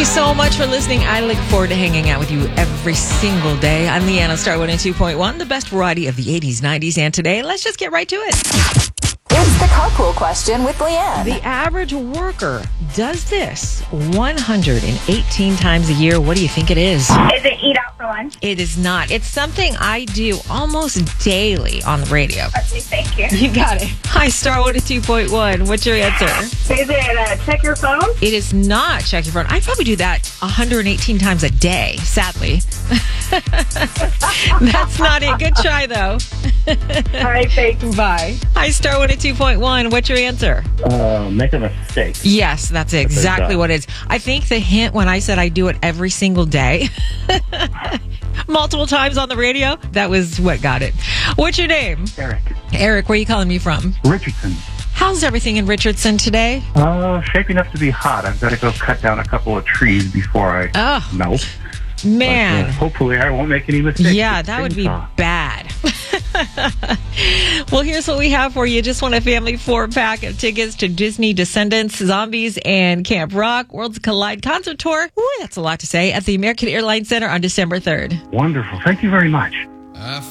you so much for listening. I look forward to hanging out with you every single day. I'm Leanna, Star 102.1, the best variety of the 80s, 90s, and today. Let's just get right to it. It's the carpool question with Leanne. The average worker does this 118 times a year. What do you think it is? Is it eat out for lunch? It is not. It's something I do almost daily on the radio. Okay, thank you. You got it. Hi, Star 102.1. What's your answer? Is it check your phone? It is not check your phone. I probably do that 118 times a day, sadly. That's not it. Good try, though. All right, thanks. Bye. Hi, Star 102.1. What's your answer? Make a mistake. Yes, that's exactly what it is. I think the hint when I said I do it every single day, multiple times on the radio, that was what got it. What's your name? Eric. Eric, where are you calling me from? Richardson. How's everything in Richardson today? Shaping up to be hot. I've got to go cut down a couple of trees before I melt. Man. But, hopefully I won't make any mistakes. Yeah, that would be bad. Well, here's what we have for you. Just won a family 4-pack of tickets to Disney Descendants, Zombies, and Camp Rock Worlds Collide concert tour. Ooh, that's a lot to say. At the American Airlines Center on December 3rd. Wonderful. Thank you very much.